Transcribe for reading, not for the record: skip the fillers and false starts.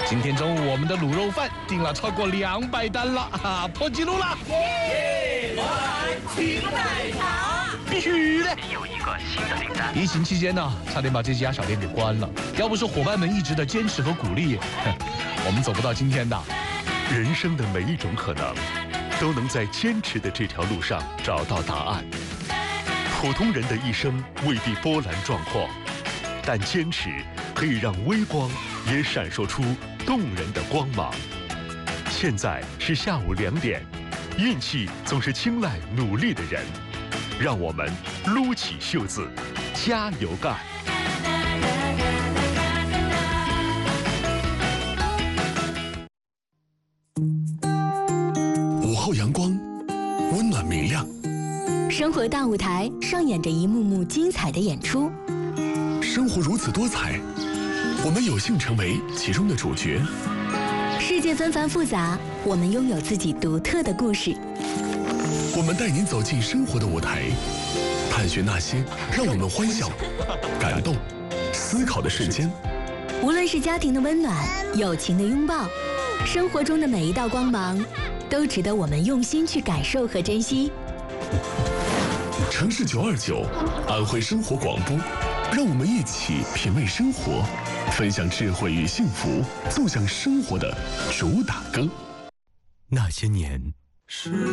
今天中午我们的卤肉饭订了超过200单了，破纪录了！ 我来请代茶， 必须的！ 有一个新的订单。 疫情期间呢，差点把这家小店给关了，要不是伙伴们一直的坚持和鼓励，我们走不到今天的。 人生的每一种可能，都能在坚持的这条路上找到答案。普通人的一生未必波澜壮阔，但坚持可以让微光也闪烁出动人的光芒。现在是下午2点，运气总是青睐努力的人，让我们撸起袖子，加油干 ！5号阳光，温暖明亮。 生活大舞台上演着一幕幕精彩的演出。 生活如此多彩，我们有幸成为其中的主角。 世界纷繁复杂，我们拥有自己独特的故事。 我们带您走进生活的舞台，探寻那些让我们欢笑、感动、思考的瞬间。 无论是家庭的温暖、友情的拥抱，生活中的每一道光芒，都值得我们用心去感受和珍惜。 城市929，安徽生活广播，让我们一起品味生活，分享智慧与幸福，奏响生活的主打歌。 那些年。